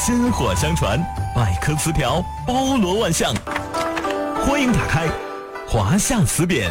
薪火相传，百科词条包罗万象。欢迎打开华夏词典。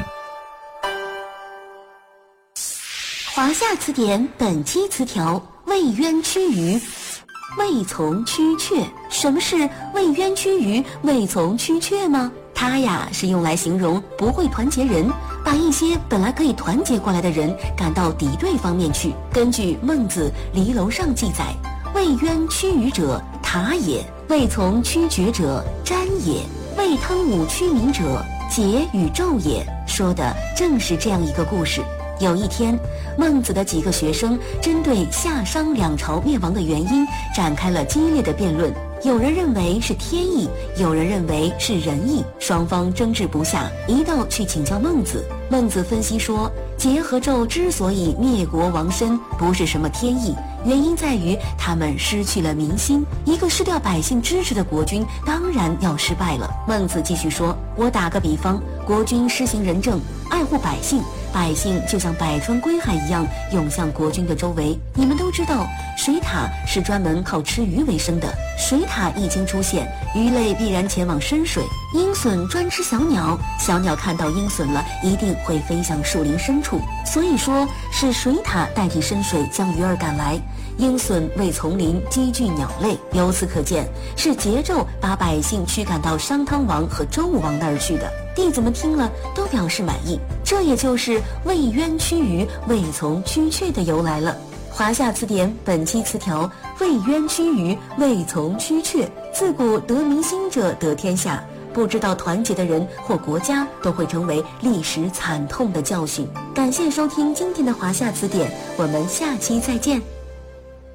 华夏词典本期词条：魏渊驱鱼。魏从驱却，什么是魏渊驱鱼、魏从驱却吗？它呀是用来形容不会团结人，把一些本来可以团结过来的人赶到敌对方面去。根据《孟子·离楼上》记载，魏渊驱鱼者，塔也；魏从驱绝者，瞻也；魏汤武驱民者，桀与纣也。说的正是这样一个故事。有一天，孟子的几个学生针对夏商两朝灭亡的原因展开了激烈的辩论。有人认为是天意，有人认为是人意，双方争执不下，一道去请教孟子。孟子分析说，桀和纣之所以灭国亡身，不是什么天意，原因在于他们失去了民心。一个失掉百姓支持的国君，当然要失败了。孟子继续说，我打个比方，国君施行仁政，爱护百姓，百姓就像百川归海一样涌向国君的周围。你们都知道，水獭是专门靠吃鱼为生的，水獭一经出现，鱼类必然前往深水。鹰隼专吃小鸟，小鸟看到鹰隼了，一定会飞向树林深处。所以说是水獭代替深水将鱼儿赶来，鹰隼为丛林积聚鸟类。由此可见，是桀纣把百姓驱赶到商汤王和周武王那儿去的。弟子们听了都表示满意，这也就是魏渊驱鱼、魏从驱却的由来了。华夏词典本期词条：魏渊驱鱼、魏从驱却。自古得民心者得天下，不知道团结的人或国家都会成为历史惨痛的教训。感谢收听今天的华夏词典，我们下期再见。